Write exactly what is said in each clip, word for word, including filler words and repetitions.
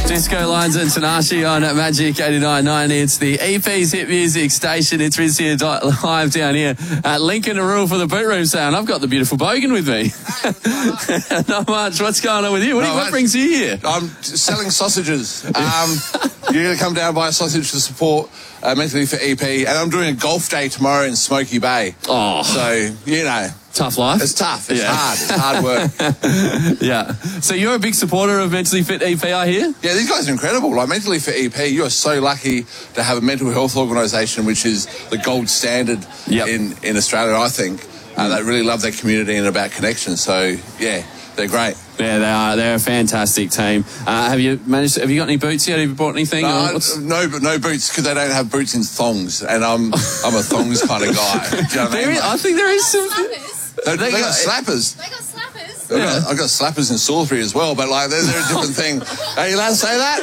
Disco Lines and Tanashi on Magic eighty-nine ninety. It's the E P's hit music station. It's Riz here live down here at Lincoln Rural for the boot room sound. I've got the beautiful Bogan with me. Not much. What's going on with you? What, no, you, what brings you here? I'm selling sausages. Um, you're going to come down and buy a sausage to support uh, Mentally Fit E P, and I'm doing a golf day tomorrow in Smoky Bay. Oh. So, you know. Tough life. It's tough. It's yeah. hard. It's hard work. Yeah. So you're a big supporter of Mentally Fit E P, I hear? Yeah, these guys are incredible. Like Mentally Fit E P, you are so lucky to have a mental health organisation which is the gold standard yep. in, in Australia, I think. Uh, they really love their community and about connection. So, yeah, they're great. Yeah, they are. They're a fantastic team. Uh, have you managed? To, have you got any boots yet? Have you bought anything? No, no, no boots because they don't have boots in thongs, and I'm I'm a thongs kind of guy. Do you know what I mean? Is, I think there is some. They, they, they got slappers. They got slappers. I've, Yeah. got, I've got slappers in Salisbury as well, but like they're, they're a different thing. Are you allowed to say that?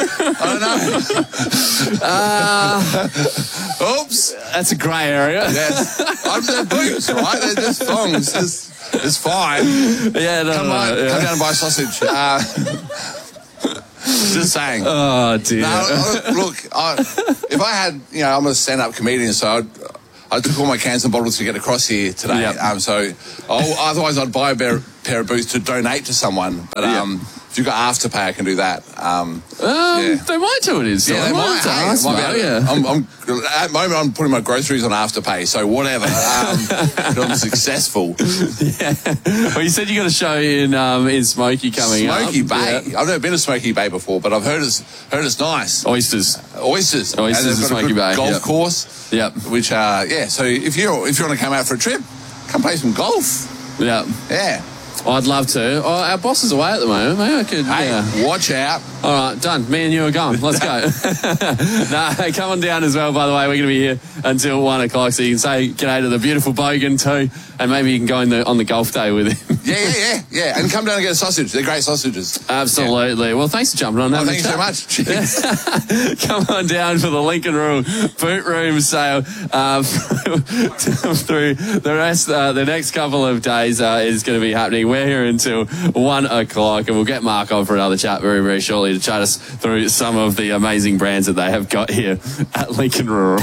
I don't know. Uh, Oops. That's a grey area. Yes. I'm they're boots, right? They're just thongs. It's, it's fine. Yeah, no, Come no, on, no, yeah. come down and buy a sausage. Uh, just saying. Oh dear. No, look, I, if I had, you know, I'm a stand-up comedian, so I'd, I took all my cans and bottles to get across here today. Yep. Um, so I'll, otherwise I'd buy a pair, pair of boots to donate to someone. But um, Yep. if you've got Afterpay, I can do that. Um, Um, yeah. They might do it. Is Yeah, they might. It's a Hey, nice it might one, be- yeah. I'm, I'm, at the moment, I'm putting my groceries on Afterpay, so whatever. Um, I'm successful. Yeah. Well, you said you got a show in um, in Smoky coming up. Smoky Bay. Yeah. I've never been to Smoky Bay before, but I've heard it's heard it's nice. Oysters. Oysters. Oysters and in they've got Smoky a good Bay, golf yep. course. Yep. Which, uh, yeah. So if you if you want to come out for a trip, come play some golf. Yeah. Yeah. I'd love to. Oh, our boss is away at the moment. Maybe I could. Hey, Yeah. watch out. All right, done. Me and you are gone. Let's go. Nah, come on down as well, by the way. We're going to be here until one o'clock, so you can say g'day to the beautiful Bogan too, and maybe you can go in the, on the golf day with him. Yeah, yeah, yeah, yeah. And come down and get a sausage. They're great sausages. Absolutely. Yeah. Well, thanks for jumping on. Oh, Having thank a you so chat. much. Cheers. Come on down for the Lincoln Rural boot room sale uh, through the rest. Uh, the next couple of days uh, is going to be happening. We're here until one o'clock, and we'll get Mark on for another chat very, very shortly to chat us through some of the amazing brands that they have got here at Lincoln Rural.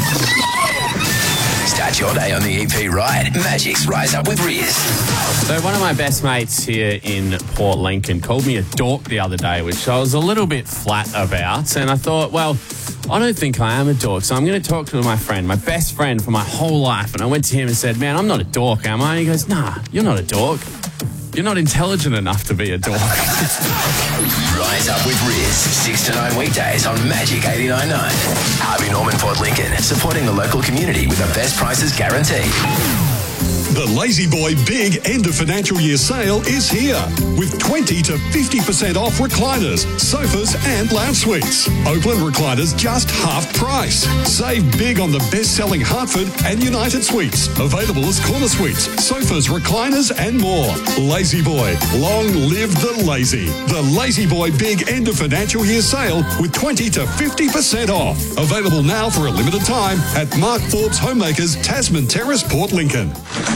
Start your day on the E P ride. Magic's Rise Up with Riz. So one of my best mates here in Port Lincoln called me a dork the other day, which I was a little bit flat about. And I thought, well, I don't think I am a dork, so I'm going to talk to my friend, my best friend for my whole life. And I went to him and said, man, I'm not a dork, am I? And he goes, nah, you're not a dork. You're not intelligent enough to be a dork. Rise Up with Riz. six to nine weekdays on Magic eighty-nine point nine. Harvey Norman Port Lincoln, supporting the local community with the best prices guaranteed. The Lazy Boy Big End of Financial Year Sale is here with twenty to fifty percent off recliners, sofas and lounge suites. Oakland recliners just half price. Save big on the best-selling Hartford and United Suites. Available as corner suites, sofas, recliners and more. Lazy Boy, long live the lazy. The Lazy Boy Big End of Financial Year Sale with twenty to fifty percent off. Available now for a limited time at Mark Forbes Homemakers, Tasman Terrace, Port Lincoln.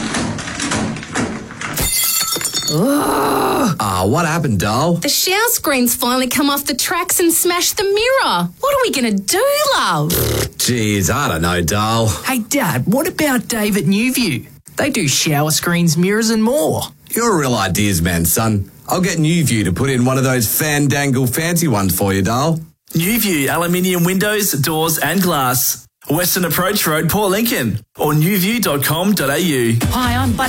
Ah, oh, what happened, doll? The shower screen's finally come off the tracks and smashed the mirror. What are we going to do, love? Jeez, I don't know, doll. Hey, Dad, what about Dave at Newview? They do shower screens, mirrors and more. You're a real ideas man, son. I'll get Newview to put in one of those fandangle fancy ones for you, doll. Newview aluminium windows, doors and glass. Western Approach Road, Port Lincoln, or newview dot com dot a u. Hi, I'm Buddy.